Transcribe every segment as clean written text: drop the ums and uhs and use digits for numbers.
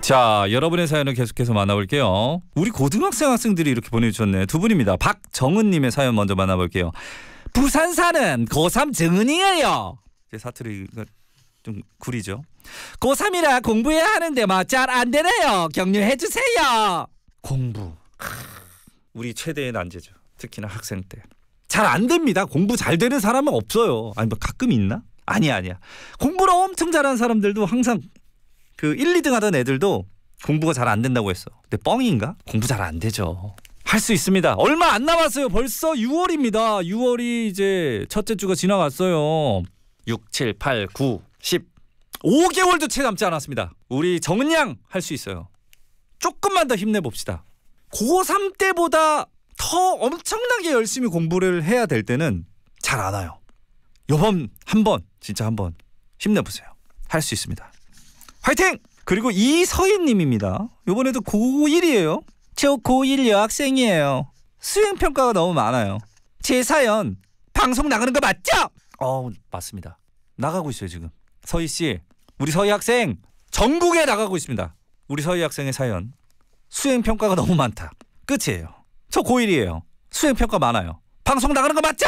자, 여러분의 사연을 계속해서 만나볼게요. 우리 학생들이 이렇게 보내주셨네. 두 분입니다. 박정은님의 사연 먼저 만나볼게요. 부산 사는 고3 정은이에요. 제 사투리가 좀 구리죠. 고3이라 공부해야 하는데 잘 안 되네요. 격려해 주세요. 공부. 우리 최대의 난제죠. 특히나 학생 때. 잘 안 됩니다. 공부 잘 되는 사람은 없어요. 아니 뭐 가끔 있나? 아니야. 공부를 엄청 잘하는 사람들도 항상 그 1, 2등 하던 애들도 공부가 잘 안 된다고 했어. 근데 뻥인가? 공부 잘 안 되죠. 할 수 있습니다. 얼마 안 남았어요. 벌써 6월입니다. 6월이 이제 첫째 주가 지나갔어요. 6, 7, 8, 9, 10 5개월도 채 남지 않았습니다. 우리 정은 양 할 수 있어요. 조금만 더 힘내봅시다. 고3 때보다 더 엄청나게 열심히 공부를 해야 될 때는 잘 안 와요. 요번 진짜 한번 힘내보세요. 할 수 있습니다. 화이팅! 그리고 이서희님입니다. 요번에도 고1이에요. 저 고1 여학생이에요. 수행평가가 너무 많아요. 제 사연 방송 나가는 거 맞죠? 맞습니다. 나가고 있어요 지금. 서희씨, 우리 서희 학생 전국에 나가고 있습니다. 우리 서희 학생의 사연 수행평가가 너무 많다. 끝이에요. 저 고1이에요. 수행평가 많아요. 방송 나가는 거 맞죠?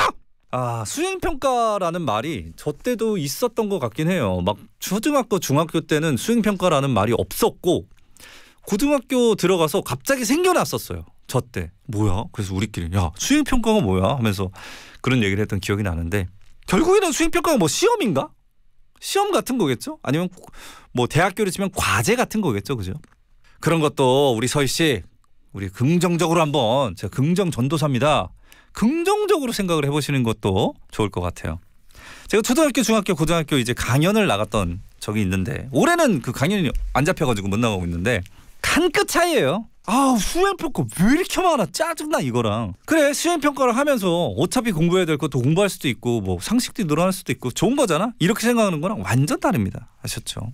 수행평가라는 말이 저 때도 있었던 것 같긴 해요. 막 초등학교, 중학교 때는 수행평가라는 말이 없었고 고등학교 들어가서 갑자기 생겨났었어요. 저 때. 뭐야? 그래서 우리끼리 야 수행평가가 뭐야? 하면서 그런 얘기를 했던 기억이 나는데 결국에는 수행평가가 뭐 시험인가? 시험 같은 거겠죠? 아니면 뭐 대학교로 치면 과제 같은 거겠죠? 그죠? 그런 것도 우리 서희 씨 우리 긍정적으로 한번 제가 긍정 전도사입니다. 긍정적으로 생각을 해보시는 것도 좋을 것 같아요. 제가 초등학교, 중학교, 고등학교 이제 강연을 나갔던 적이 있는데 올해는 그 강연이 안 잡혀가지고 못 나가고 있는데 한 끗 차이예요. 수행평가 왜 이렇게 많아? 짜증나 이거랑. 그래 수행평가를 하면서 어차피 공부해야 될 것도 공부할 수도 있고 뭐 상식도 늘어날 수도 있고 좋은 거잖아. 이렇게 생각하는 거랑 완전 다릅니다. 아셨죠?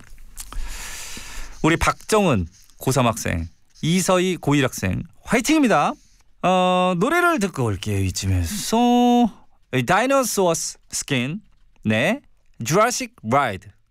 우리 박정은 고3 학생, 이서희 고1 학생 화이팅입니다. 노래를 듣고 올게요. 이쯤에서 다이너소어 스킨 네 Jurassic Ride